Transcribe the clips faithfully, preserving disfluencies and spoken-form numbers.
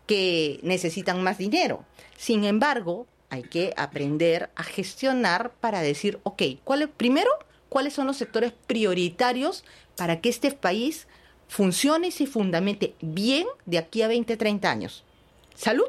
que necesitan más dinero. Sin embargo, hay que aprender a gestionar para decir, ok, ¿cuál es, primero, cuáles son los sectores prioritarios para que este país funcione y se fundamente bien de aquí a veinte, treinta años? Salud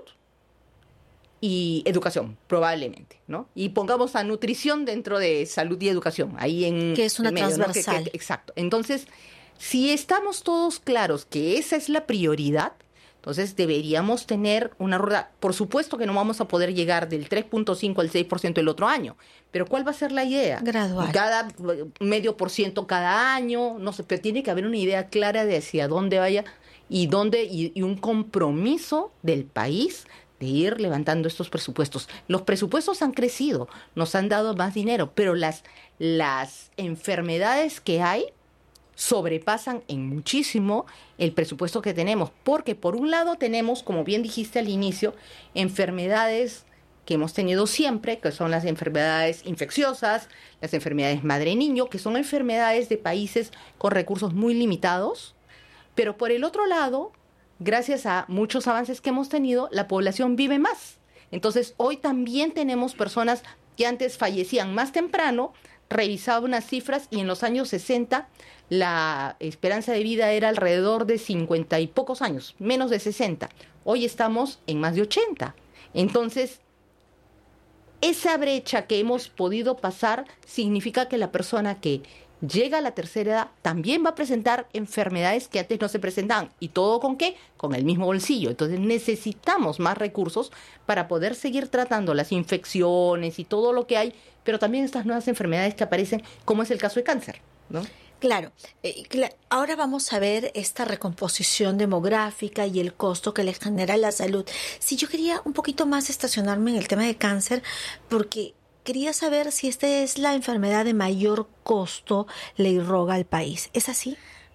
y educación, probablemente, ¿no? Y pongamos a nutrición dentro de salud y educación, ahí en... Que es una medio, transversal. ¿no? Que, que, exacto. Entonces, si estamos todos claros que esa es la prioridad, entonces deberíamos tener una rueda. Por supuesto que no vamos a poder llegar del tres punto cinco al seis por ciento el otro año, pero ¿cuál va a ser la idea? Gradual. Cada medio por ciento cada año, no sé, pero tiene que haber una idea clara de hacia dónde vaya y dónde y, y un compromiso del país de ir levantando estos presupuestos. Los presupuestos han crecido, nos han dado más dinero, pero las, las enfermedades que hay sobrepasan en muchísimo el presupuesto que tenemos, porque por un lado tenemos, como bien dijiste al inicio, enfermedades que hemos tenido siempre, que son las enfermedades infecciosas, las enfermedades madre-niño, que son enfermedades de países con recursos muy limitados, pero por el otro lado, gracias a muchos avances que hemos tenido, la población vive más. Entonces, hoy también tenemos personas que antes fallecían más temprano. Revisaba unas cifras y en los años sesenta la esperanza de vida era alrededor de cincuenta y pocos años, menos de sesenta. Hoy estamos en más de ochenta. Entonces, esa brecha que hemos podido pasar significa que la persona que llega a la tercera edad también va a presentar enfermedades que antes no se presentaban. ¿Y todo con qué? Con el mismo bolsillo. Entonces necesitamos más recursos para poder seguir tratando las infecciones y todo lo que hay, pero también estas nuevas enfermedades que aparecen, como es el caso de cáncer, ¿no? Claro. Eh, cl- ahora vamos a ver esta recomposición demográfica y el costo que le genera la salud. Si yo quería un poquito más estacionarme en el tema de cáncer, porque quería saber si esta es la enfermedad de mayor costo le irroga al país. ¿Es así?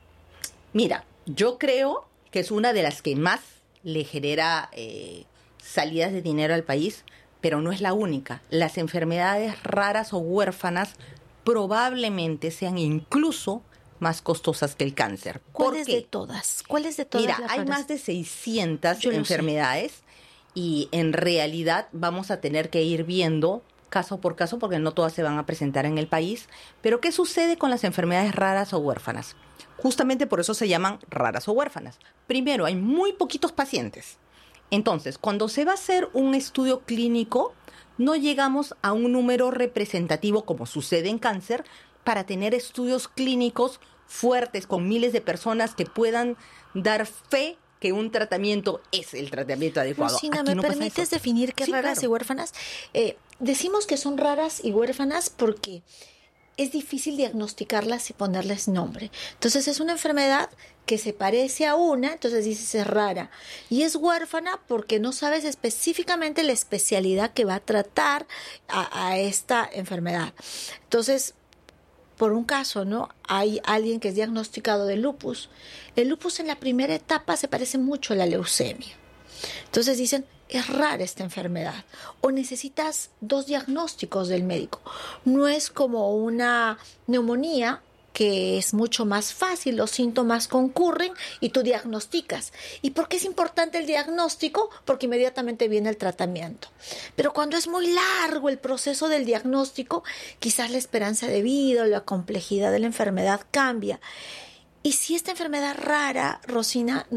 Mira, yo creo que es una de las que más le genera eh, salidas de dinero al país, pero no es la única. Las enfermedades raras o huérfanas probablemente sean incluso más costosas que el cáncer. ¿Cuáles de todas? ¿Cuáles de todas? Mira, las hay raras? más de seiscientas Yo lo enfermedades sé. Y en realidad vamos a tener que ir viendo caso por caso porque no todas se van a presentar en el país. Pero ¿qué sucede con las enfermedades raras o huérfanas? Justamente por eso se llaman raras o huérfanas. Primero, hay muy poquitos pacientes. Entonces, cuando se va a hacer un estudio clínico, no llegamos a un número representativo como sucede en cáncer para tener estudios clínicos fuertes con miles de personas que puedan dar fe que un tratamiento es el tratamiento adecuado. Rosina, Aquí ¿me no pasa permites eso. definir qué Sí, raras claro. y huérfanas? Eh, decimos que son raras y huérfanas porque es difícil diagnosticarlas y ponerles nombre. Entonces es una enfermedad que se parece a una, entonces dices es rara. Y es huérfana porque no sabes específicamente la especialidad que va a tratar a, a esta enfermedad. Entonces, por un caso, ¿no? Hay alguien que es diagnosticado de lupus. El lupus en la primera etapa se parece mucho a la leucemia. Entonces dicen, es rara esta enfermedad. O necesitas dos diagnósticos del médico. No es como una neumonía, que es mucho más fácil, los síntomas concurren y tú diagnosticas. ¿Y por qué es importante el diagnóstico? Porque inmediatamente viene el tratamiento. Pero cuando es muy largo el proceso del diagnóstico, quizás la esperanza de vida o la complejidad de la enfermedad cambia. Y si esta enfermedad rara, Rosina,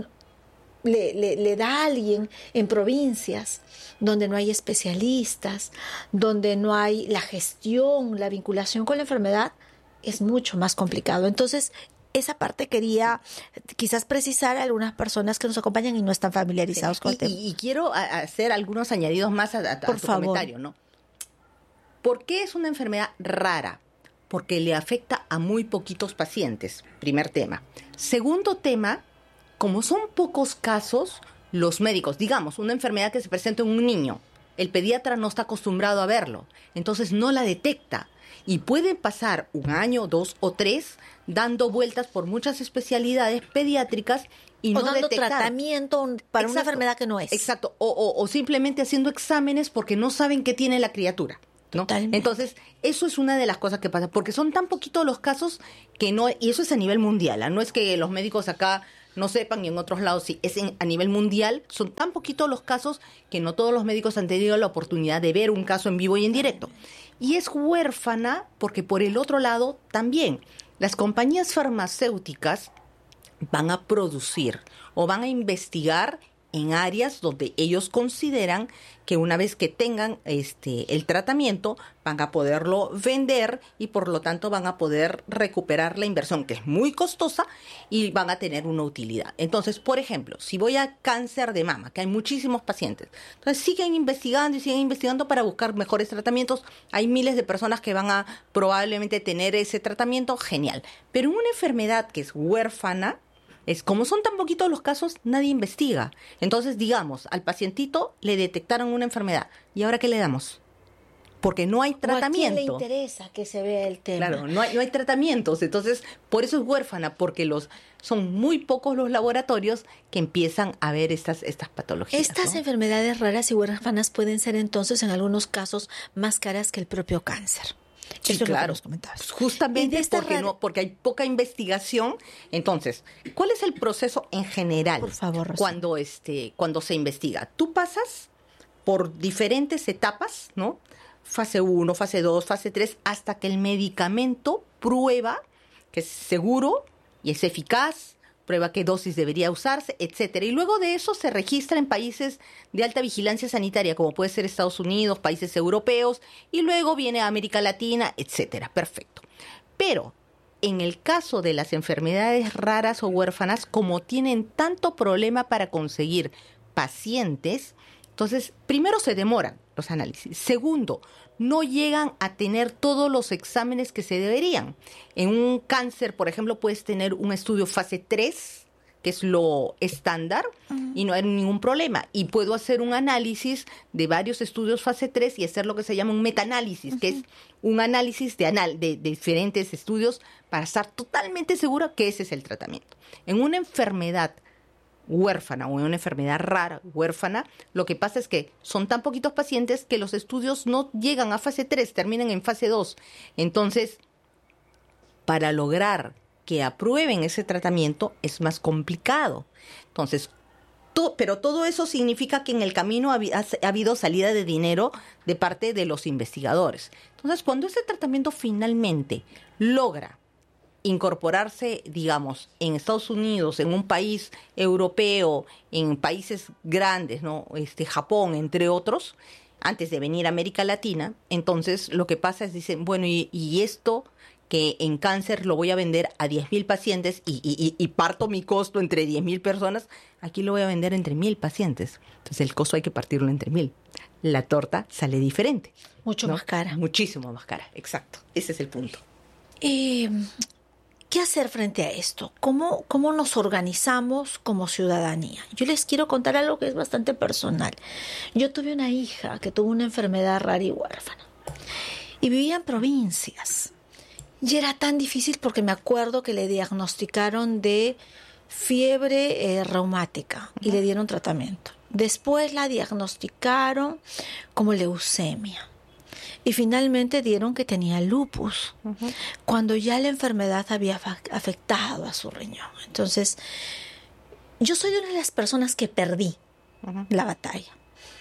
le, le, le da a alguien en provincias donde no hay especialistas, donde no hay la gestión, la vinculación con la enfermedad, es mucho más complicado. Entonces, esa parte quería quizás precisar a algunas personas que nos acompañan y no están familiarizados Sí. con y, el tema. Y, y quiero a, a hacer algunos añadidos más a, a, a Por tu favor. comentario, ¿no? ¿Por qué es una enfermedad rara? Porque le afecta a muy poquitos pacientes, primer tema. Segundo tema, como son pocos casos, los médicos, digamos, una enfermedad que se presenta en un niño, el pediatra no está acostumbrado a verlo, entonces no la detecta. Y pueden pasar un año, dos o tres dando vueltas por muchas especialidades pediátricas y o no dando detectar. tratamiento para Exacto, una enfermedad que no es. Exacto, o, o, o simplemente haciendo exámenes porque no saben qué tiene la criatura, ¿no? Totalmente. Entonces, eso es una de las cosas que pasa, porque son tan poquitos los casos que no, y eso es a nivel mundial, ¿eh? No es que los médicos acá no sepan, y en otros lados sí, es en, a nivel mundial, son tan poquitos los casos que no todos los médicos han tenido la oportunidad de ver un caso en vivo y en directo. Y es huérfana porque por el otro lado también las compañías farmacéuticas van a producir o van a investigar en áreas donde ellos consideran que una vez que tengan este el tratamiento van a poderlo vender y por lo tanto van a poder recuperar la inversión, que es muy costosa, y van a tener una utilidad. Entonces, por ejemplo, si voy a cáncer de mama, que hay muchísimos pacientes, entonces siguen investigando y siguen investigando para buscar mejores tratamientos. Hay miles de personas que van a probablemente tener ese tratamiento, genial. Pero en una enfermedad que es huérfana, es como son tan poquitos los casos, nadie investiga. Entonces, digamos, al pacientito le detectaron una enfermedad. ¿Y ahora qué le damos? Porque no hay tratamiento. ¿A quién le interesa que se vea el tema? Claro, no hay, no hay tratamientos. Entonces, por eso es huérfana, porque los son muy pocos los laboratorios que empiezan a ver estas, estas patologías. Estas ¿no? enfermedades raras y huérfanas pueden ser entonces en algunos casos más caras que el propio cáncer. Sí, Eso claro. es lo que nos comentabas. Justamente porque, rara... no, porque hay poca investigación. Entonces, ¿cuál es el proceso en general? Por favor, Rosy. cuando este cuando se investiga? Tú pasas por diferentes etapas, ¿no? Fase uno, fase dos, fase tres, hasta que el medicamento prueba que es seguro y es eficaz, prueba qué dosis debería usarse, etcétera. Y luego de eso se registra en países de alta vigilancia sanitaria, como puede ser Estados Unidos, países europeos, y luego viene a América Latina, etcétera. Perfecto. Pero en el caso de las enfermedades raras o huérfanas, como tienen tanto problema para conseguir pacientes, entonces, primero se demoran los análisis. Segundo, no llegan a tener todos los exámenes que se deberían. En un cáncer, por ejemplo, puedes tener un estudio fase tres, que es lo estándar, uh-huh. y no hay ningún problema. Y puedo hacer un análisis de varios estudios fase tres y hacer lo que se llama un metaanálisis, uh-huh. que es un análisis de, anal- de, de diferentes estudios para estar totalmente segura que ese es el tratamiento. En una enfermedad huérfana o en una enfermedad rara, huérfana, lo que pasa es que son tan poquitos pacientes que los estudios no llegan a fase tres, terminan en fase dos. Entonces, para lograr que aprueben ese tratamiento es más complicado. Entonces, to- pero todo eso significa que en el camino ha, ha, ha habido salida de dinero de parte de los investigadores. Entonces, cuando ese tratamiento finalmente logra incorporarse, digamos, en Estados Unidos, en un país europeo, en países grandes, ¿no? Este, Japón, entre otros, antes de venir a América Latina, entonces lo que pasa es, dicen, bueno, y, y esto que en cáncer lo voy a vender a diez mil pacientes y, y, y parto mi costo entre diez mil personas, aquí lo voy a vender entre mil pacientes. Entonces el costo hay que partirlo entre mil. La torta sale diferente. Mucho ¿no? más cara. Muchísimo más cara, exacto. Ese es el punto. Eh... ¿Qué hacer frente a esto? ¿Cómo, ¿Cómo nos organizamos como ciudadanía? Yo les quiero contar algo que es bastante personal. Yo tuve una hija que tuvo una enfermedad rara y huérfana y vivía en provincias. Y era tan difícil porque me acuerdo que le diagnosticaron de fiebre eh, reumática y le dieron tratamiento. Después la diagnosticaron como leucemia. Y finalmente dieron que tenía lupus, uh-huh. cuando ya la enfermedad había fa- afectado a su riñón. Entonces, yo soy una de las personas que perdí uh-huh. la batalla.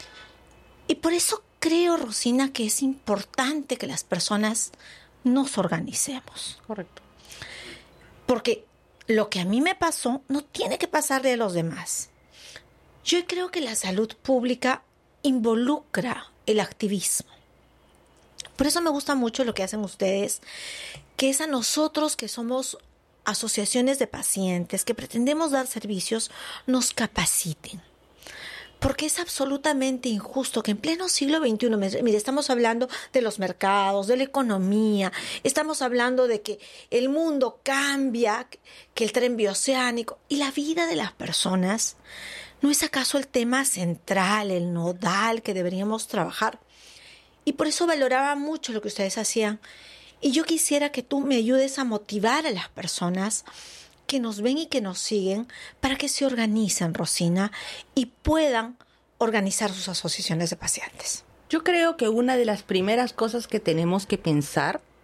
Y por eso creo, Rosina, que es importante que las personas nos organicemos. Correcto. Porque lo que a mí me pasó no tiene que pasarle a los demás. Yo creo que la salud pública involucra el activismo. Por eso me gusta mucho lo que hacen ustedes, que es a nosotros que somos asociaciones de pacientes, que pretendemos dar servicios, nos capaciten. Porque es absolutamente injusto que en pleno siglo veintiuno, mire, estamos hablando de los mercados, de la economía, estamos hablando de que el mundo cambia, que el tren bioceánico y la vida de las personas, ¿no es acaso el tema central, el nodal que deberíamos trabajar? Y por eso valoraba mucho lo que ustedes hacían. Y yo quisiera que tú me ayudes a motivar a las personas que nos ven y que nos siguen para que se organicen, Rosina, y puedan organizar sus asociaciones de pacientes. Yo creo que una de las primeras cosas que tenemos que pensar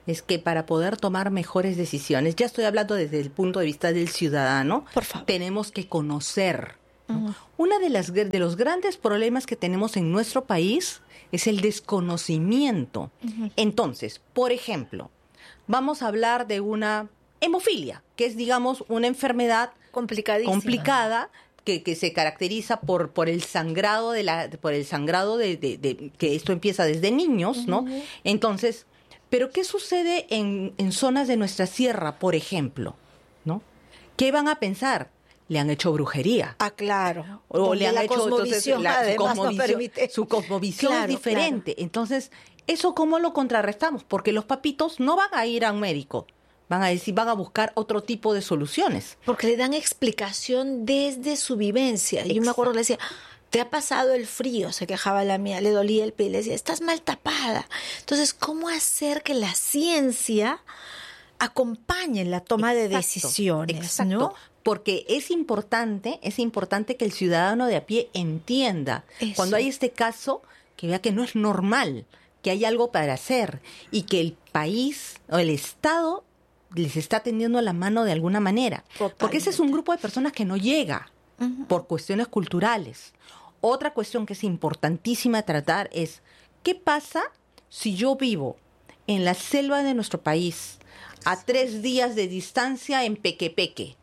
es que para poder tomar mejores decisiones, ya estoy hablando desde el punto de vista del ciudadano, Por favor. tenemos que conocer, ¿no? Uh-huh. Una de las de los grandes problemas que tenemos en nuestro país es el desconocimiento. Uh-huh. Entonces, por ejemplo, vamos a hablar de una hemofilia, que es, digamos, una enfermedad complicadísima, complicada, que, que se caracteriza por, por el sangrado de la, por el sangrado de, de, de que esto empieza desde niños, ¿no? Uh-huh. Entonces, pero ¿qué sucede en, en zonas de nuestra sierra, por ejemplo? ¿No? ¿Qué van a pensar? Le han hecho brujería. Ah, claro. O Donde le han la hecho cosmovisión, entonces, la, su cosmovisión, no permite. Su cosmovisión claro, es diferente. Claro. Entonces, ¿eso cómo lo contrarrestamos? Porque los papitos no van a ir a un médico. Van a decir, van a buscar otro tipo de soluciones. Porque le dan explicación desde su vivencia. Exacto. Yo me acuerdo, le decía, ¿te ha pasado el frío? Se quejaba la mía, le dolía el pie, le decía, estás mal tapada. Entonces, ¿cómo hacer que la ciencia acompañe la toma exacto, de decisiones? Exacto. ¿No? Porque es importante, es importante que el ciudadano de a pie entienda, Eso. cuando hay este caso, que vea que no es normal, que hay algo para hacer y que el país o el Estado les está tendiendo la mano de alguna manera. Totalmente. Porque ese es un grupo de personas que no llega uh-huh. por cuestiones culturales. Otra cuestión que es importantísima tratar es, ¿qué pasa si yo vivo en la selva de nuestro país a tres días de distancia en Pequepeque?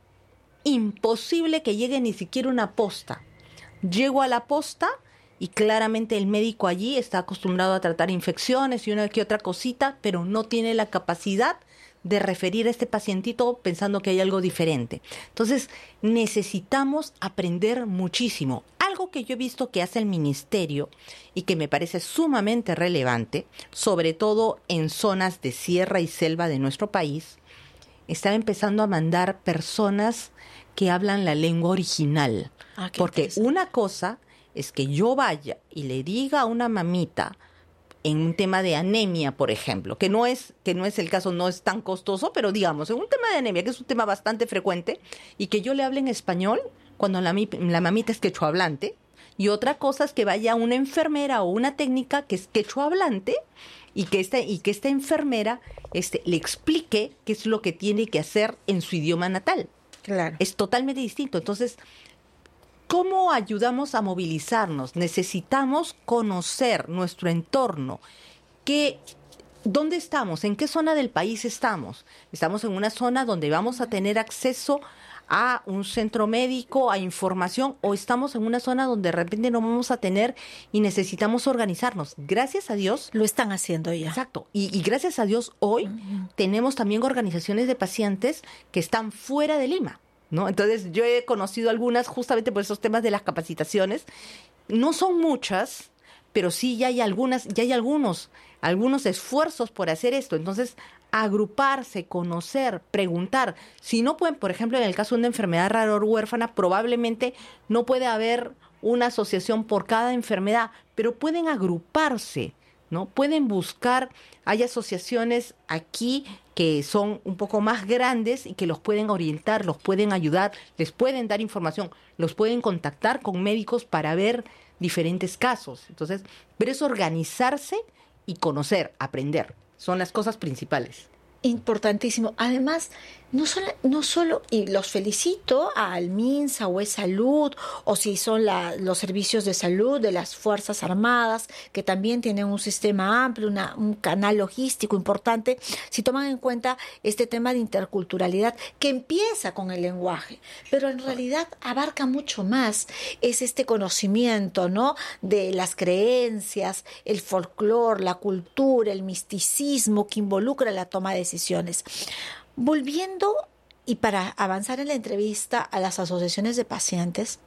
Imposible que llegue ni siquiera una posta. Llego a la posta y claramente el médico allí está acostumbrado a tratar infecciones y una que otra cosita, pero no tiene la capacidad de referir a este pacientito pensando que hay algo diferente. Entonces, necesitamos aprender muchísimo. Algo que yo he visto que hace el ministerio y que me parece sumamente relevante, sobre todo en zonas de sierra y selva de nuestro país, está empezando a mandar personas que hablan la lengua original. Ah, porque una cosa es que yo vaya y le diga a una mamita en un tema de anemia, por ejemplo, que no es que no es el caso, no es tan costoso, pero digamos, en un tema de anemia, que es un tema bastante frecuente, y que yo le hable en español cuando la, la mamita es quechohablante, y otra cosa es que vaya una enfermera o una técnica que es quechohablante y que esta, y que esta enfermera este, le explique qué es lo que tiene que hacer en su idioma natal. Claro. Es totalmente distinto. Entonces, ¿cómo ayudamos a movilizarnos? Necesitamos conocer nuestro entorno. ¿Qué, ¿Dónde estamos? ¿En qué zona del país estamos? ¿Estamos en una zona donde vamos a tener acceso a un centro médico, a información, o estamos en una zona donde de repente no vamos a tener y necesitamos organizarnos? Gracias a Dios. Lo están haciendo ya. Exacto. Y, y gracias a Dios hoy uh-huh. tenemos también organizaciones de pacientes que están fuera de Lima, ¿no? Entonces yo he conocido algunas justamente por esos temas de las capacitaciones. No son muchas, pero sí ya hay algunas, ya hay algunos, algunos esfuerzos por hacer esto. Entonces, agruparse, conocer, preguntar. Si no pueden, por ejemplo, en el caso de una enfermedad rara o huérfana, probablemente no puede haber una asociación por cada enfermedad, pero pueden agruparse, ¿no? Pueden buscar, hay asociaciones aquí que son un poco más grandes y que los pueden orientar, los pueden ayudar, les pueden dar información, los pueden contactar con médicos para ver diferentes casos. Entonces, pero es organizarse y conocer, aprender. Son las cosas principales. Importantísimo. Además, no solo, no solo, y los felicito al MINSA o es Salud, o si son la, los servicios de salud de las Fuerzas Armadas, que también tienen un sistema amplio, una, un canal logístico importante, si toman en cuenta este tema de interculturalidad, que empieza con el lenguaje, pero en realidad abarca mucho más. Es este conocimiento, ¿no?, de las creencias, el folclore, la cultura, el misticismo que involucra la toma de decisiones. Volviendo, y para avanzar en la entrevista a las asociaciones de pacientes,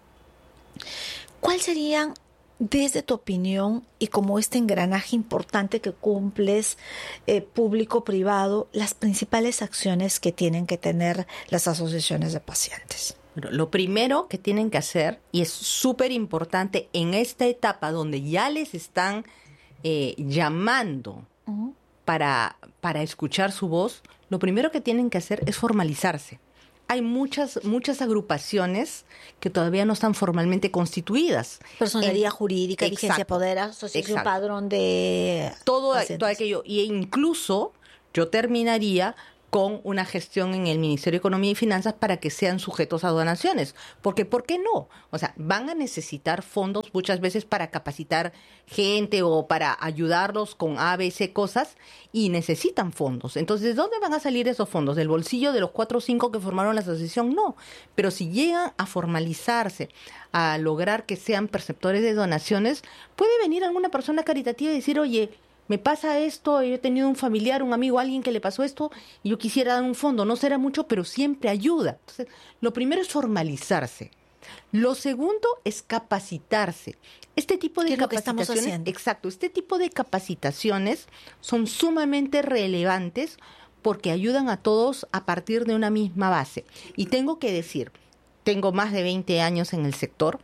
¿cuáles serían, desde tu opinión y como este engranaje importante que cumples eh, público-privado, las principales acciones que tienen que tener las asociaciones de pacientes? Lo primero que tienen que hacer, y es súper importante en esta etapa donde ya les están eh, llamando uh-huh. para, para escuchar su voz, lo primero que tienen que hacer es formalizarse. Hay muchas muchas agrupaciones que todavía no están formalmente constituidas. Personería en, jurídica, exacto, vigencia poder, asociación, exacto, padrón de todo, todo aquello. E incluso yo terminaría con una gestión en el Ministerio de Economía y Finanzas para que sean sujetos a donaciones. Porque, ¿por qué no? O sea, van a necesitar fondos muchas veces para capacitar gente o para ayudarlos con A, B, C cosas y necesitan fondos. Entonces, ¿de dónde van a salir esos fondos? ¿Del bolsillo de los cuatro o cinco que formaron la asociación? No. Pero si llegan a formalizarse, a lograr que sean perceptores de donaciones, puede venir alguna persona caritativa y decir, oye, me pasa esto, yo he tenido un familiar, un amigo, alguien que le pasó esto y yo quisiera dar un fondo. No será mucho, pero siempre ayuda. Entonces, lo primero es formalizarse. Lo segundo es capacitarse. Este tipo de ¿Qué es lo que capacitaciones, estamos haciendo? exacto, este tipo de capacitaciones son sumamente relevantes porque ayudan a todos a partir de una misma base. Y tengo que decir, tengo más de veinte años en el sector.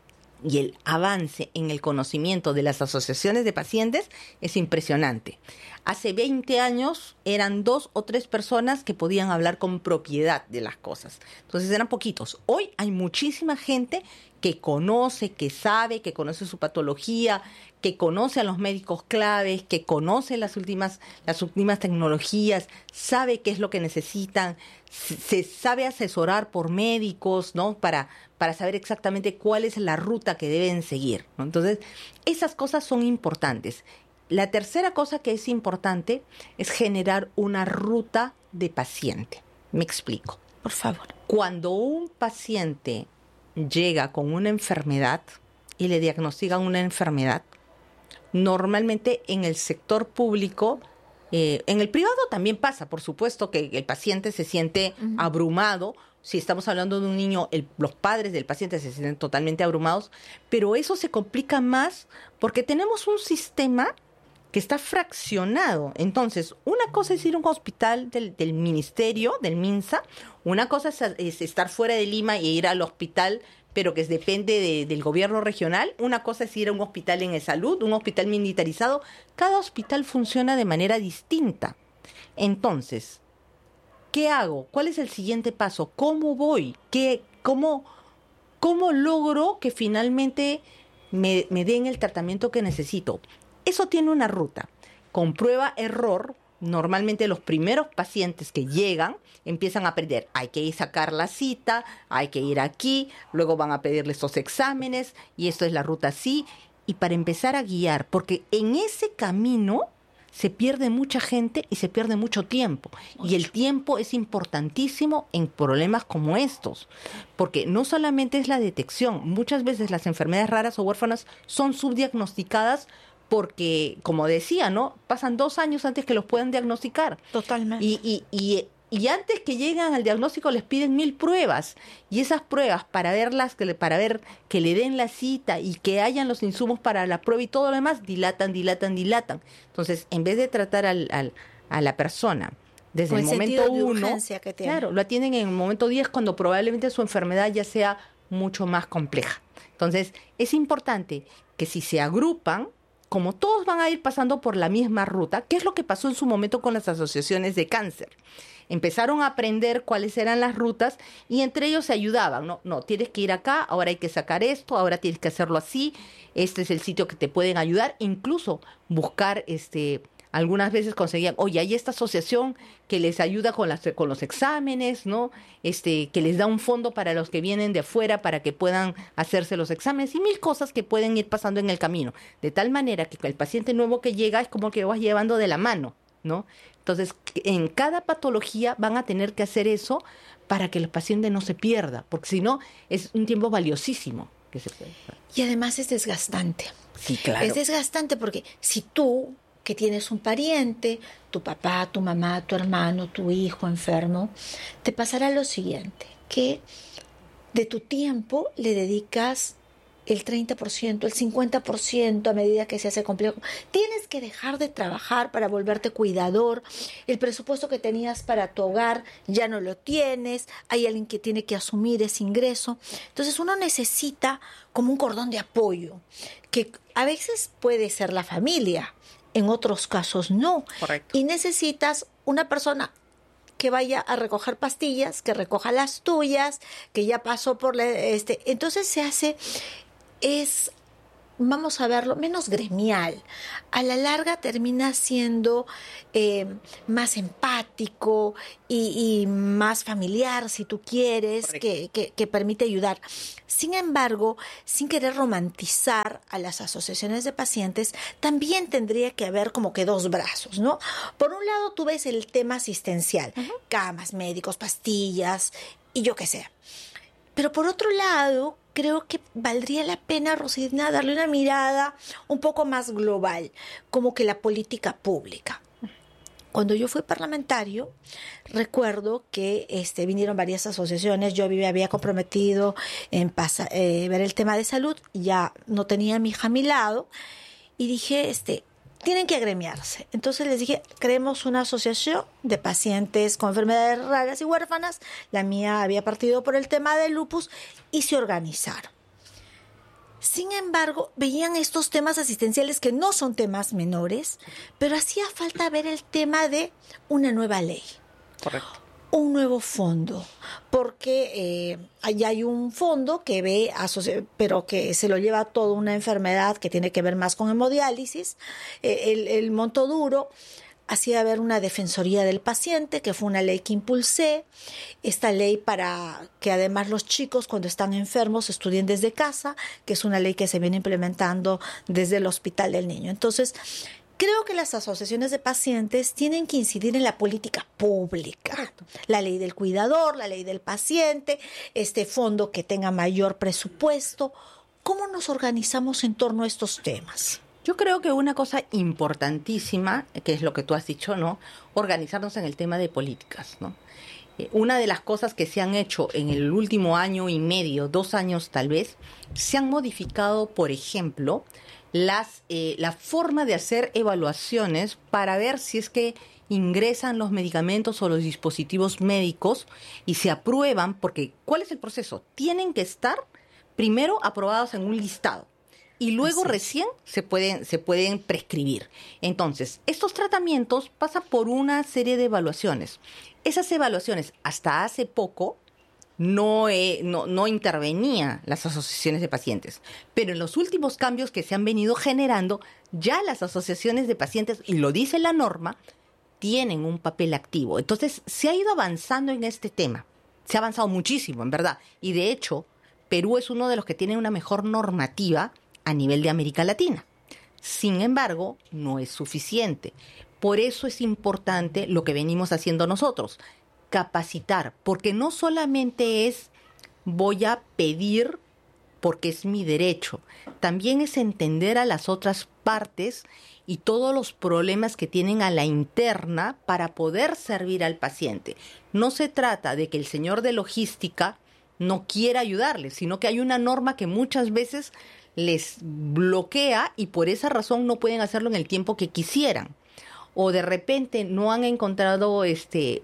Y el avance en el conocimiento de las asociaciones de pacientes es impresionante. Hace veinte años eran dos o tres personas que podían hablar con propiedad de las cosas. Entonces eran poquitos. Hoy hay muchísima gente que conoce, que sabe, que conoce su patología, que conoce a los médicos claves, que conoce las últimas, las últimas tecnologías, sabe qué es lo que necesitan, se sabe asesorar por médicos, ¿no? Para, para saber exactamente cuál es la ruta que deben seguir, ¿no? Entonces, esas cosas son importantes. La tercera cosa que es importante es generar una ruta de paciente. Me explico. Por favor. Cuando un paciente llega con una enfermedad y le diagnostican una enfermedad, normalmente en el sector público, eh, en el privado también pasa, por supuesto, que el paciente se siente uh-huh. abrumado. Si estamos hablando de un niño, el, los padres del paciente se sienten totalmente abrumados, pero eso se complica más porque tenemos un sistema que está fraccionado. Entonces, una cosa es ir a un hospital del, del ministerio, del MINSA, una cosa es, es estar fuera de Lima y ir al hospital, pero que depende de, del gobierno regional. Una cosa es ir a un hospital en salud, un hospital militarizado. Cada hospital funciona de manera distinta. Entonces, ¿qué hago? ¿Cuál es el siguiente paso? ¿Cómo voy? ¿Qué, cómo, cómo logro que finalmente me, me den el tratamiento que necesito? Eso tiene una ruta. Con prueba-error, normalmente los primeros pacientes que llegan empiezan a aprender. Hay que ir a sacar la cita, hay que ir aquí, luego van a pedirle estos exámenes y esto es la ruta así. Y para empezar a guiar, porque en ese camino se pierde mucha gente y se pierde mucho tiempo. Y el tiempo es importantísimo en problemas como estos, porque no solamente es la detección, muchas veces las enfermedades raras o huérfanas son subdiagnosticadas porque, como decía, ¿no? Pasan dos años antes que los puedan diagnosticar. Totalmente. Y, y, y, y antes que lleguen al diagnóstico les piden mil pruebas. Y esas pruebas, para verlas, que le, para ver que le den la cita y que hayan los insumos para la prueba y todo lo demás, dilatan, dilatan, dilatan. Entonces, en vez de tratar al, al, a la persona desde el momento uno, claro, lo atienden en el momento diez cuando probablemente su enfermedad ya sea mucho más compleja. Entonces, es importante que si se agrupan, como todos van a ir pasando por la misma ruta, ¿qué es lo que pasó en su momento con las asociaciones de cáncer? Empezaron a aprender cuáles eran las rutas y entre ellos se ayudaban, ¿no? No, tienes que ir acá, ahora hay que sacar esto, ahora tienes que hacerlo así, este es el sitio que te pueden ayudar, incluso buscar, este, algunas veces conseguían, oye, hay esta asociación que les ayuda con, las, con los exámenes, ¿no? Este, que les da un fondo para los que vienen de afuera para que puedan hacerse los exámenes y mil cosas que pueden ir pasando en el camino. De tal manera que el paciente nuevo que llega es como que lo vas llevando de la mano, ¿no? Entonces, en cada patología van a tener que hacer eso para que el paciente no se pierda, porque si no, es un tiempo valiosísimo que se puede. Y además es desgastante. Sí, claro. Es desgastante porque si tú que tienes un pariente, tu papá, tu mamá, tu hermano, tu hijo enfermo, te pasará lo siguiente, que de tu tiempo le dedicas el treinta por ciento, el cincuenta por ciento a medida que se hace complejo. Tienes que dejar de trabajar para volverte cuidador. El presupuesto que tenías para tu hogar ya no lo tienes. Hay alguien que tiene que asumir ese ingreso. Entonces uno necesita como un cordón de apoyo, que a veces puede ser la familia, en otros casos no. Correcto. Y necesitas una persona que vaya a recoger pastillas, que recoja las tuyas, que ya pasó por la, este, entonces se hace, es vamos a verlo, menos gremial. A la larga termina siendo eh, más empático y, y más familiar, si tú quieres, que, que, que permite ayudar. Sin embargo, sin querer romantizar a las asociaciones de pacientes, también tendría que haber como que dos brazos, ¿no? Por un lado, tú ves el tema asistencial, uh-huh. camas, médicos, pastillas y yo qué sé. Pero por otro lado, creo que valdría la pena, Rosalina, darle una mirada un poco más global, como que la política pública. Cuando yo fui parlamentario, recuerdo que este, vinieron varias asociaciones, yo me había comprometido en pasa, eh, ver el tema de salud, ya no tenía a mi hija a mi lado, y dije, este, tienen que agremiarse. Entonces les dije, creemos una asociación de pacientes con enfermedades raras y huérfanas. La mía había partido por el tema del lupus y se organizaron. Sin embargo, veían estos temas asistenciales que no son temas menores, pero hacía falta ver el tema de una nueva ley. Correcto. Un nuevo fondo, porque eh, allá hay un fondo que ve, asoci- pero que se lo lleva toda una enfermedad que tiene que ver más con hemodiálisis, eh, el, el monto duro. Hacía haber una defensoría del paciente, que fue una ley que impulsé, esta ley para que además los chicos cuando están enfermos estudien desde casa, que es una ley que se viene implementando desde el Hospital del Niño. Entonces, creo que las asociaciones de pacientes tienen que incidir en la política pública, la ley del cuidador, la ley del paciente, este fondo que tenga mayor presupuesto. ¿Cómo nos organizamos en torno a estos temas? Yo creo que una cosa importantísima, que es lo que tú has dicho, ¿no? Organizarnos en el tema de políticas, ¿no? Eh, una de las cosas que se han hecho en el último año y medio, dos años tal vez, se han modificado, por ejemplo, las eh, la forma de hacer evaluaciones para ver si es que ingresan los medicamentos o los dispositivos médicos y se aprueban, porque ¿cuál es el proceso? Tienen que estar primero aprobados en un listado y luego Así. recién se pueden, se pueden prescribir. Entonces, estos tratamientos pasan por una serie de evaluaciones. Esas evaluaciones, hasta hace poco, No, eh, no, no intervenía las asociaciones de pacientes, pero en los últimos cambios que se han venido generando, ya las asociaciones de pacientes, y lo dice la norma, tienen un papel activo. Entonces, se ha ido avanzando en este tema. Se ha avanzado muchísimo, en verdad. Y de hecho, Perú es uno de los que tiene una mejor normativa a nivel de América Latina. Sin embargo, no es suficiente. Por eso es importante lo que venimos haciendo nosotros, capacitar, porque no solamente es voy a pedir porque es mi derecho, también es entender a las otras partes y todos los problemas que tienen a la interna para poder servir al paciente. No se trata de que el señor de logística no quiera ayudarles, sino que hay una norma que muchas veces les bloquea y por esa razón no pueden hacerlo en el tiempo que quisieran. O de repente no han encontrado este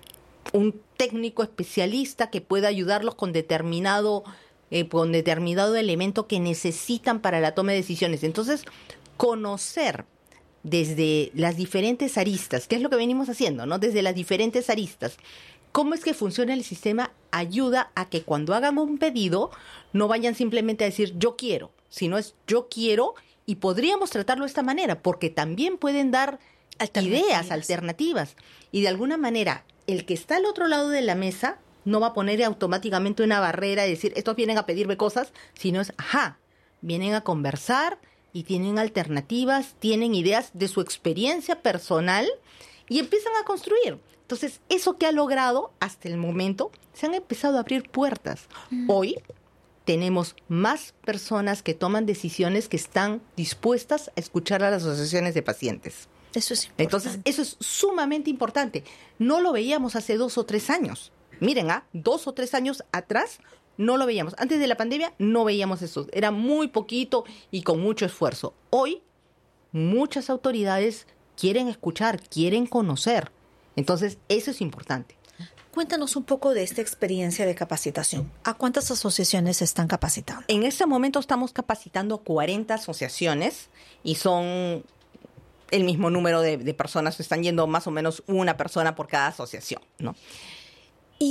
un técnico especialista que pueda ayudarlos con determinado, eh, con determinado elemento que necesitan para la toma de decisiones. Entonces, conocer desde las diferentes aristas, que es lo que venimos haciendo, ¿no? Desde las diferentes aristas, cómo es que funciona el sistema, ayuda a que cuando hagan un pedido no vayan simplemente a decir yo quiero, sino es yo quiero, y podríamos tratarlo de esta manera, porque también pueden dar Alternativas. ideas, alternativas, y de alguna manera el que está al otro lado de la mesa no va a poner automáticamente una barrera y decir, estos vienen a pedirme cosas, sino es, ajá, vienen a conversar y tienen alternativas, tienen ideas de su experiencia personal y empiezan a construir. Entonces, eso que ha logrado hasta el momento, se han empezado a abrir puertas. Mm. Hoy tenemos más personas que toman decisiones que están dispuestas a escuchar a las asociaciones de pacientes. Eso es importante. Entonces, eso es sumamente importante. No lo veíamos hace dos o tres años. Miren, ¿ah? dos o tres años atrás no lo veíamos. Antes de la pandemia no veíamos eso. Era muy poquito y con mucho esfuerzo. Hoy, muchas autoridades quieren escuchar, quieren conocer. Entonces, eso es importante. Cuéntanos un poco de esta experiencia de capacitación. ¿A cuántas asociaciones se están capacitando? En este momento estamos capacitando cuarenta asociaciones y son el mismo número de, de personas, están yendo más o menos una persona por cada asociación, ¿no? Y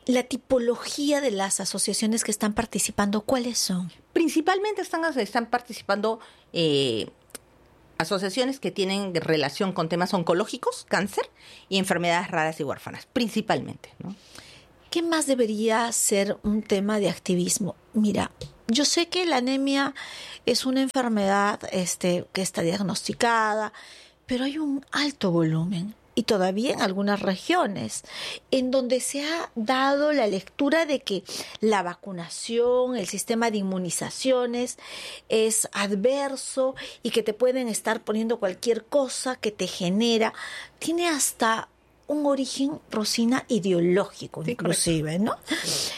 la tipología de las asociaciones que están participando, ¿cuáles son? Principalmente están, están participando eh, asociaciones que tienen relación con temas oncológicos, cáncer y enfermedades raras y huérfanas, principalmente, ¿no? ¿Qué más debería ser un tema de activismo? Mira, yo sé que la anemia es una enfermedad este, que está diagnosticada, pero hay un alto volumen y todavía en algunas regiones en donde se ha dado la lectura de que la vacunación, el sistema de inmunizaciones es adverso y que te pueden estar poniendo cualquier cosa que te genera. Tiene hasta un origen, Rosina, ideológico, sí, inclusive, correcto, ¿no?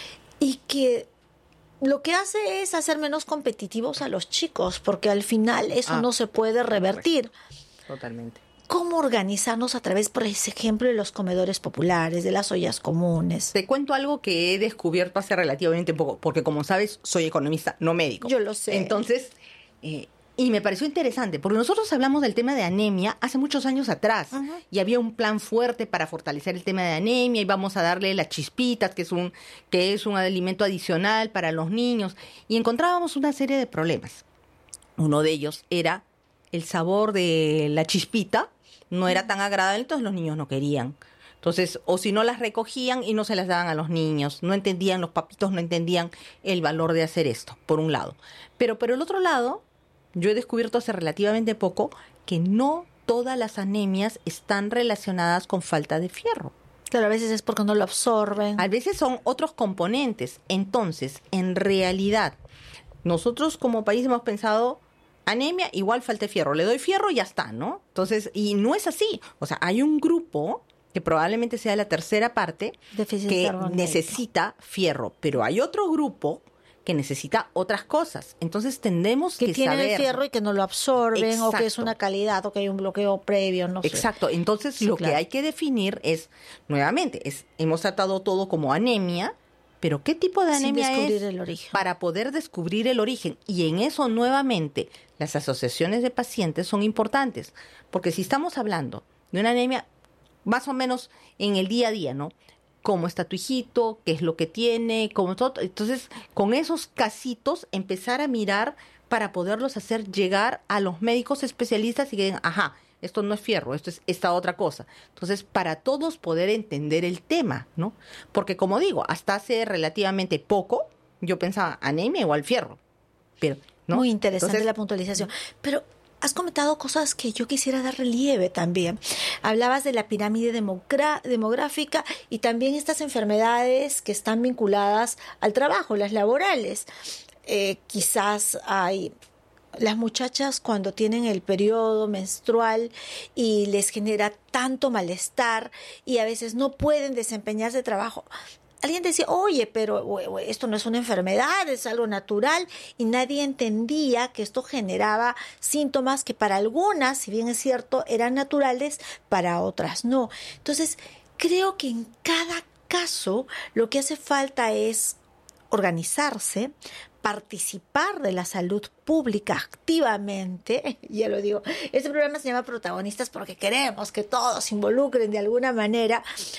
Y que lo que hace es hacer menos competitivos a los chicos, porque al final eso ah, no se puede revertir. Totalmente. ¿Cómo organizarnos a través, por ejemplo, de los comedores populares, de las ollas comunes? Te cuento algo que he descubierto hace relativamente poco, porque como sabes, soy economista, no médico. Yo lo sé. Entonces, eh, y me pareció interesante, porque nosotros hablamos del tema de anemia hace muchos años atrás, uh-huh. y había un plan fuerte para fortalecer el tema de anemia, y vamos a darle las chispitas, que es un, que es un alimento adicional para los niños, y encontrábamos una serie de problemas. Uno de ellos era el sabor de la chispita, no era tan agradable, entonces los niños no querían. Entonces, o si no las recogían y no se las daban a los niños, no entendían, los papitos no entendían el valor de hacer esto, por un lado. Pero por el otro lado, yo he descubierto hace relativamente poco que no todas las anemias están relacionadas con falta de fierro. Claro, a veces es porque no lo absorben. A veces son otros componentes. Entonces, en realidad, nosotros como país hemos pensado, anemia igual falta de fierro. Le doy fierro y ya está, ¿no? Entonces, y no es así. O sea, hay un grupo que probablemente sea la tercera parte Déficit que carbonérico. necesita fierro. Pero hay otro grupo que necesita otras cosas. Entonces tendremos que, que tienen saber. el fierro y que no lo absorben. Exacto. O que es una calidad o que hay un bloqueo previo, no sé. Exacto. Entonces sí, lo claro. que hay que definir es, nuevamente, es hemos tratado todo como anemia, pero ¿qué tipo de anemia Sin descubrir es? El origen. Para poder descubrir el origen. Y en eso, nuevamente, las asociaciones de pacientes son importantes. Porque si estamos hablando de una anemia más o menos en el día a día, ¿no? ¿Cómo está tu hijito? ¿Qué es lo que tiene? ¿Cómo todo? Entonces, con esos casitos, empezar a mirar para poderlos hacer llegar a los médicos especialistas y que digan, ajá, esto no es fierro, esto es esta otra cosa. Entonces, para todos poder entender el tema, ¿no? Porque, como digo, hasta hace relativamente poco, yo pensaba anemia igual fierro. Pero, ¿no? Muy interesante Entonces, la puntualización. Pero has comentado cosas que yo quisiera dar relieve también. Hablabas de la pirámide demogra- demográfica y también estas enfermedades que están vinculadas al trabajo, las laborales. Eh, quizás hay las muchachas cuando tienen el periodo menstrual y les genera tanto malestar y a veces no pueden desempeñarse de trabajo. Alguien decía, oye, pero esto no es una enfermedad, es algo natural, y nadie entendía que esto generaba síntomas que para algunas, si bien es cierto, eran naturales, para otras no. Entonces, creo que en cada caso lo que hace falta es organizarse, participar de la salud pública activamente, ya lo digo, este programa se llama Protagonistas porque queremos que todos se involucren de alguna manera,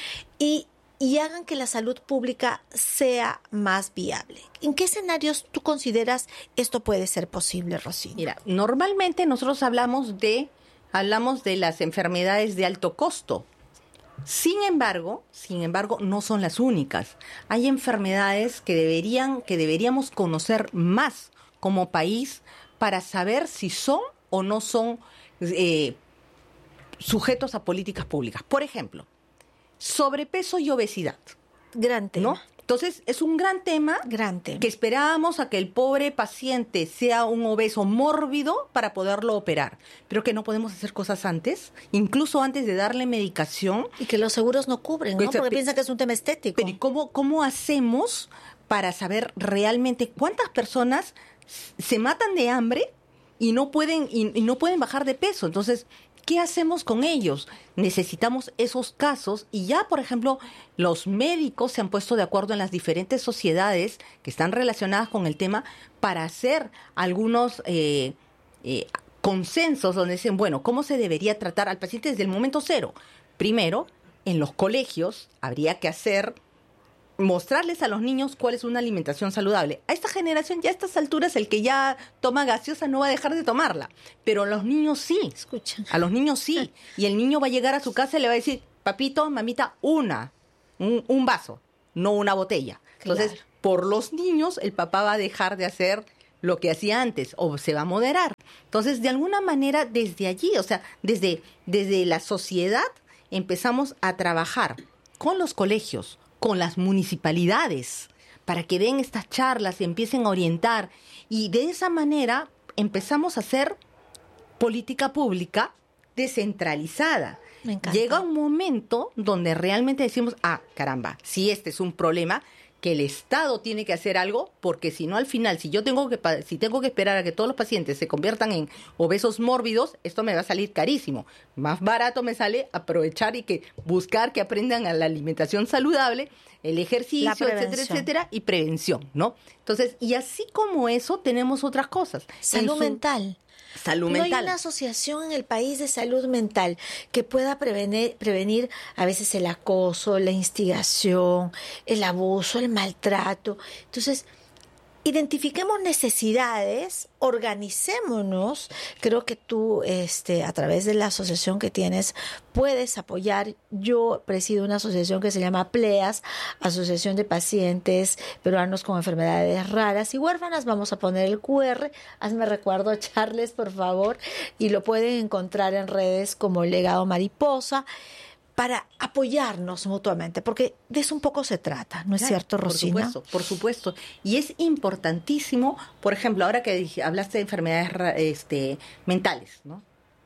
y y hagan que la salud pública sea más viable. ¿En qué escenarios tú consideras esto puede ser posible, Rosina? Mira, normalmente nosotros hablamos de, hablamos de las enfermedades de alto costo. Sin embargo, sin embargo, no son las únicas. Hay enfermedades que deberían, que deberíamos conocer más como país para saber si son o no son eh, sujetos a políticas públicas. Por ejemplo, sobrepeso y obesidad. Gran tema. ¿No? Entonces, es un gran tema, gran tema que esperábamos a que el pobre paciente sea un obeso mórbido para poderlo operar, pero que no podemos hacer cosas antes, incluso antes de darle medicación. Y que los seguros no cubren, ¿no? Porque piensan que es un tema estético. Pero ¿y cómo, cómo hacemos para saber realmente cuántas personas se matan de hambre y no pueden, y, y no pueden bajar de peso? Entonces, ¿qué hacemos con ellos? Necesitamos esos casos y ya, por ejemplo, los médicos se han puesto de acuerdo en las diferentes sociedades que están relacionadas con el tema para hacer algunos eh, eh, consensos donde dicen, bueno, ¿cómo se debería tratar al paciente desde el momento cero? Primero, en los colegios habría que hacer mostrarles a los niños cuál es una alimentación saludable. A esta generación, ya a estas alturas, el que ya toma gaseosa no va a dejar de tomarla, pero a los niños sí. Escucha. A los niños sí. Y el niño va a llegar a su casa y le va a decir, papito, mamita, una, un, un vaso, no una botella. Entonces, Claro. por los niños, el papá va a dejar de hacer lo que hacía antes o se va a moderar. Entonces, de alguna manera, desde allí, o sea, desde, desde la sociedad, empezamos a trabajar con los colegios, con las municipalidades, para que den estas charlas y empiecen a orientar. Y de esa manera empezamos a hacer política pública descentralizada. Me encanta. Llega un momento donde realmente decimos, ah, caramba, si este es un problema, que el Estado tiene que hacer algo, porque si no al final, si yo tengo que pa- si tengo que esperar a que todos los pacientes se conviertan en obesos mórbidos, esto me va a salir carísimo. Más barato me sale aprovechar y que buscar que aprendan a la alimentación saludable, el ejercicio, La etcétera, prevención. etcétera, y prevención, ¿no? Entonces, y así como eso, tenemos otras cosas. Salud En su- mental. Salud No hay mental. una asociación en el país de salud mental que pueda prevenir, prevenir a veces el acoso, la instigación, el abuso, el maltrato. Entonces, identifiquemos necesidades, organicémonos. Creo que tú, este, a través de la asociación que tienes, puedes apoyar. Yo presido una asociación que se llama PLEAS, Asociación de Pacientes Peruanos con Enfermedades Raras y Huérfanas. Vamos a poner el cu erre. Hazme recuerdo, Charles, por favor. Y lo pueden encontrar en redes como Legado Mariposa, para apoyarnos mutuamente, porque de eso un poco se trata, ¿no es Claro, cierto, Rosina? Por supuesto, por supuesto. Y es importantísimo, por ejemplo, ahora que dije- hablaste de enfermedades ra- este, mentales, ¿no?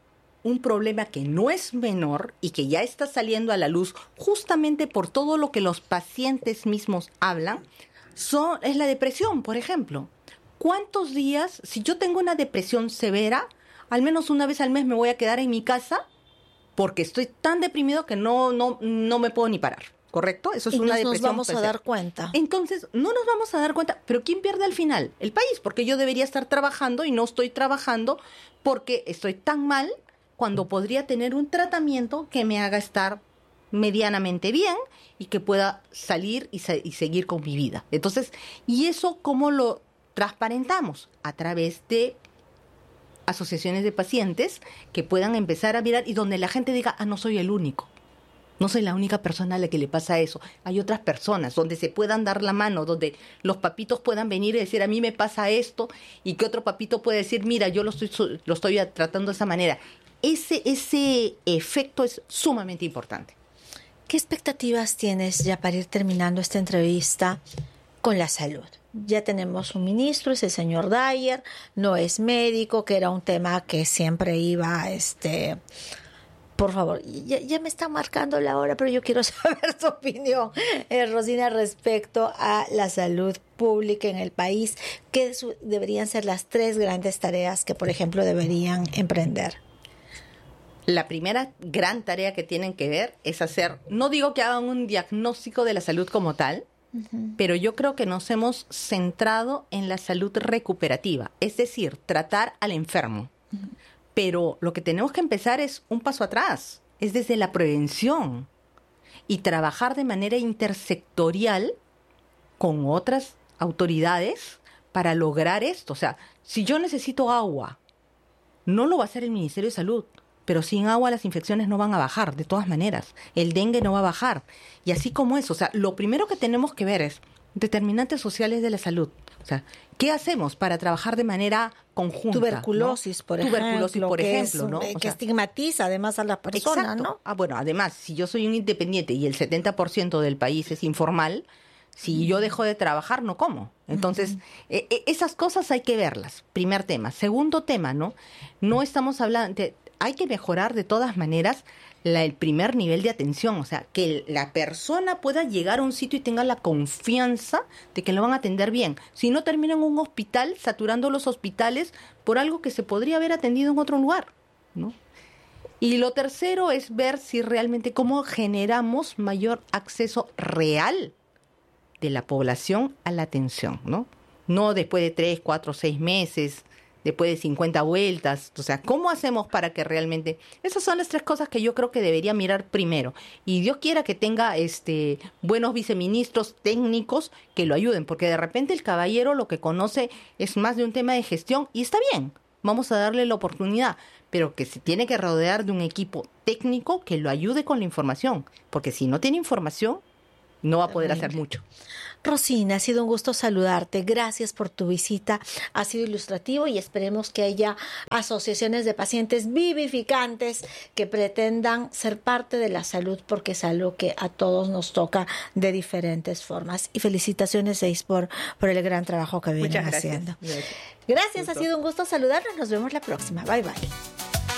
Un problema que no es menor y que ya está saliendo a la luz justamente por todo lo que los pacientes mismos hablan, son, es la depresión, por ejemplo. ¿Cuántos días, si yo tengo una depresión severa, al menos una vez al mes me voy a quedar en mi casa porque estoy tan deprimido que no, no, no me puedo ni parar? ¿Correcto? Eso es Y una nos, nos depresión. vamos a pues, dar cuenta. entonces, no nos vamos a dar cuenta, pero ¿quién pierde al final? El país, porque yo debería estar trabajando y no estoy trabajando porque estoy tan mal cuando podría tener un tratamiento que me haga estar medianamente bien y que pueda salir y, se- y seguir con mi vida. Entonces, ¿y eso cómo lo transparentamos? A través de asociaciones de pacientes que puedan empezar a mirar y donde la gente diga, ah, no soy el único. No soy la única persona a la que le pasa eso. Hay otras personas donde se puedan dar la mano, donde los papitos puedan venir y decir, a mí me pasa esto, y que otro papito puede decir, mira, yo lo estoy, su- lo estoy tratando de esa manera. Ese, ese efecto es sumamente importante. ¿Qué expectativas tienes ya para ir terminando esta entrevista con la salud? Ya tenemos un ministro, es el señor Dyer, no es médico, que era un tema que siempre iba, este, por favor, ya, ya me está marcando la hora, pero yo quiero saber tu opinión, eh, Rosina, respecto a la salud pública en el país. ¿Qué su- deberían ser las tres grandes tareas que, por ejemplo, deberían emprender? La primera gran tarea que tienen que ver es hacer, no digo que hagan un diagnóstico de la salud como tal, pero yo creo que nos hemos centrado en la salud recuperativa, es decir, tratar al enfermo. Pero lo que tenemos que empezar es un paso atrás, es desde la prevención y trabajar de manera intersectorial con otras autoridades para lograr esto. O sea, si yo necesito agua, no lo va a hacer el Ministerio de Salud, pero sin agua las infecciones no van a bajar, de todas maneras. El dengue no va a bajar. Y así como eso, o sea, lo primero que tenemos que ver es determinantes sociales de la salud. O sea, ¿qué hacemos para trabajar de manera conjunta? Tuberculosis, ¿no? por Tuberculosis, ejemplo, por que ejemplo, es, ¿no? eh, O que sea, estigmatiza además a las personas, exacto. ¿no? Ah, bueno, además, si yo soy un independiente y el setenta por ciento del país es informal, si yo dejo de trabajar, no como. Entonces, eh, eh, esas cosas hay que verlas. Primer tema. Segundo tema, ¿no? No estamos hablando, de- hay que mejorar de todas maneras la- el primer nivel de atención. O sea, que la persona pueda llegar a un sitio y tenga la confianza de que lo van a atender bien. Si no, termina en un hospital, saturando los hospitales por algo que se podría haber atendido en otro lugar, ¿no? Y lo tercero es ver si realmente cómo generamos mayor acceso real de la población a la atención, ¿no? No después de tres, cuatro, seis meses después de cincuenta vueltas. O sea, ¿cómo hacemos para que realmente... Esas son las tres cosas que yo creo que debería mirar primero. Y Dios quiera que tenga este buenos viceministros técnicos que lo ayuden, porque de repente el caballero lo que conoce es más de un tema de gestión y está bien, vamos a darle la oportunidad, pero que se tiene que rodear de un equipo técnico que lo ayude con la información, porque si no tiene información, no va a poder hacer mucho. Rosina, ha sido un gusto saludarte. Gracias por tu visita. Ha sido ilustrativo y esperemos que haya asociaciones de pacientes vivificantes que pretendan ser parte de la salud, porque es algo que a todos nos toca de diferentes formas. Y felicitaciones, Seis, por, por el gran trabajo que vienen haciendo. Gracias, ha sido un gusto saludarnos. Nos vemos la próxima. Bye, bye.